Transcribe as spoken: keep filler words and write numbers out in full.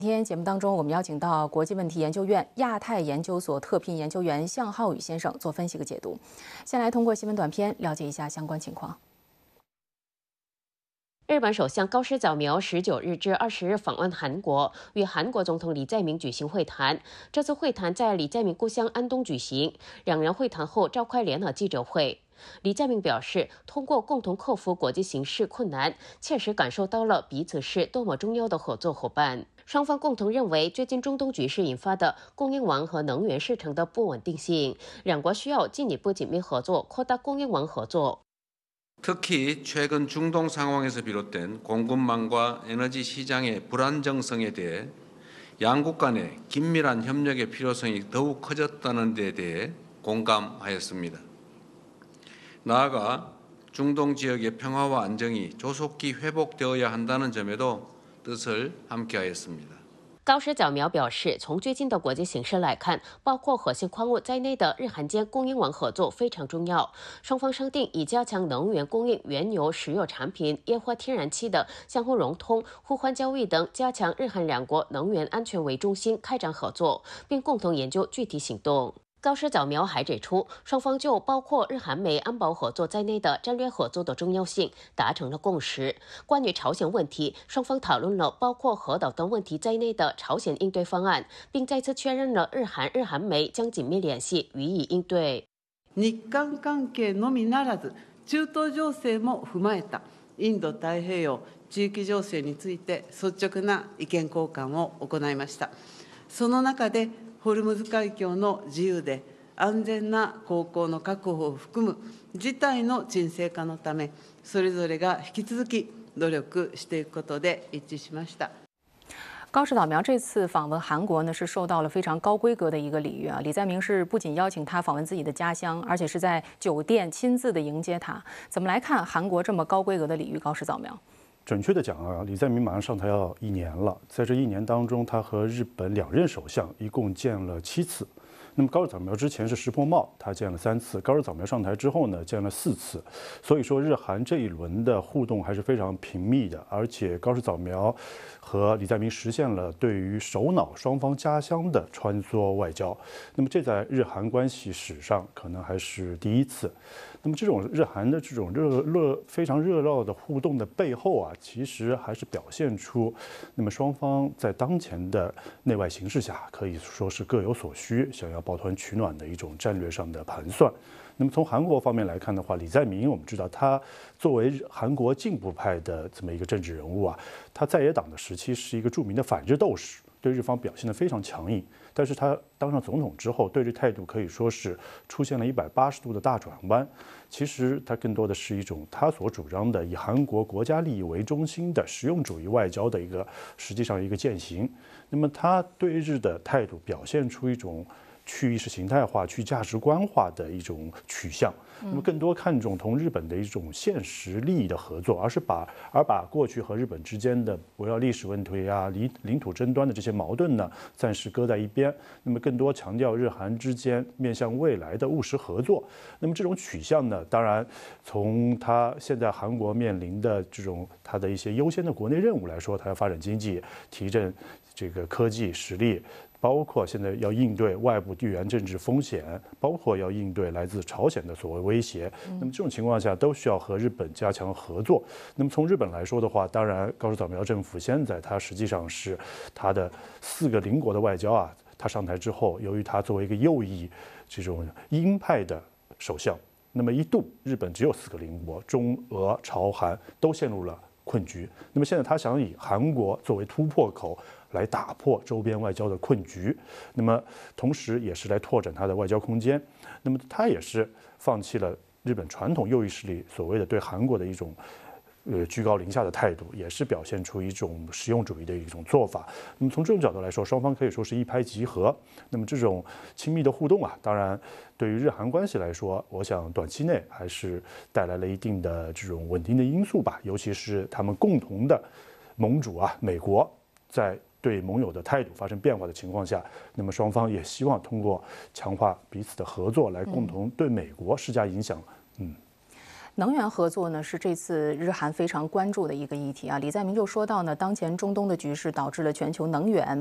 今天节目当中，我们邀请到国际问题研究院亚太研究所特聘研究员向浩宇先生做分析和解读。先来通过新闻短片了解一下相关情况。 日本首相高市早苗十九日至二十日访问韩国，与韩国总统李在明举行会谈。这次会谈在李在明故乡安东举行，两人会谈后召开联合记者会。李在明表示，通过共同克服国际形势困难，切实感受到了彼此是多么重要的合作伙伴。双方共同认为，最近中东局势引发的供应网和能源市场的不稳定性，两国需要进一步紧密合作，扩大供应网合作。 특히 최근 중동 상황에서 비롯된 공급망과 에너지 시장의 불안정성에 대해 양국 간의 긴밀한 협력의 필요성이 더욱 커졌다는 데 대해 공감하였습니다. 나아가 중동 지역의 평화와 안정이 조속히 회복되어야 한다는 점에도 뜻을 함께하였습니다. 高市早苗表示，从最近的国际形势来看，包括核心矿物在内的日韩间供应网合作非常重要。双方商定以加强能源供应、原油、石油产品、液化天然气的相互融通、互换交易等，加强日韩两国能源安全为中心开展合作，并共同研究具体行动。 高市早苗还指出，双方就包括日韩美安保合作在内的战略合作的重要性达成了共识。关于朝鲜问题，双方讨论了包括核导等问题在内的朝鲜应对方案，并再次确认了日韩日韩美将紧密联系，予以应对。 日韓関係のみならず、中東情勢も踏まえたインド太平洋地域情勢について率直な意見交換を行いました。その中で ホルムズ海峡の自由で安全な航行の確保を含む事態の沈静化のため、それぞれが引き続き努力していくことで一致しました。 高市早苗这次访问韩国呢，是受到了非常高规格的一个礼遇啊。李在明是不仅邀请他访问自己的家乡，而且是在酒店亲自的迎接他。怎么来看韩国这么高规格的礼遇高市早苗？ 准确的讲啊，李在明马上上台要一年了，在这一年当中，他和日本两任首相一共见了七次。那么高市早苗之前是石破茂，他见了三次；高市早苗上台之后呢，见了四次。所以说，日韩这一轮的互动还是非常频密的，而且高市早苗和李在明实现了对于首脑双方家乡的穿梭外交。那么这在日韩关系史上可能还是第一次。 那么这种日韩的这种热热非常热闹的互动的背后啊，其实还是表现出，那么双方在当前的内外形势下，可以说是各有所需，想要抱团取暖的一种战略上的盘算。那么从韩国方面来看的话，李在明我们知道他作为韩国进步派的这么一个政治人物啊，他在野党的时期是一个著名的反日斗士，对日方表现得非常强硬。 但是他当上总统之后，对日态度可以说是出现了一百八十度的大转弯。其实他更多的是一种他所主张的以韩国国家利益为中心的实用主义外交的一个实际上一个践行。那么他对日的态度表现出一种去意识形态化、去价值观化的一种取向。 那么更多看重同日本的一种现实利益的合作，而是把而把过去和日本之间的围绕历史问题啊、领领土争端的这些矛盾呢，暂时搁在一边。那么更多强调日韩之间面向未来的务实合作。那么这种取向呢，当然从它现在韩国面临的这种它的一些优先的国内任务来说，它要发展经济、提振这个科技实力。 包括现在要应对外部地缘政治风险，包括要应对来自朝鲜的所谓威胁。那么这种情况下，都需要和日本加强合作。那么从日本来说的话，当然高市早苗政府现在它实际上是它的四个邻国的外交啊，他上台之后，由于他作为一个右翼这种鹰派的首相，那么一度日本只有四个邻国，中俄朝韩都陷入了困局。那么现在他想以韩国作为突破口。 来打破周边外交的困局，那么同时也是来拓展它的外交空间。那么他也是放弃了日本传统右翼势力所谓的对韩国的一种呃居高临下的态度，也是表现出一种实用主义的一种做法。那么从这种角度来说，双方可以说是一拍即合。那么这种亲密的互动啊，当然对于日韩关系来说，我想短期内还是带来了一定的这种稳定的因素吧。尤其是他们共同的盟主啊，美国在 对盟友的态度发生变化的情况下，那么双方也希望通过强化彼此的合作，来共同对美国施加影响。嗯。 能源合作呢是这次日韩非常关注的一个议题啊。李在明就说到呢，当前中东的局势导致了全球能源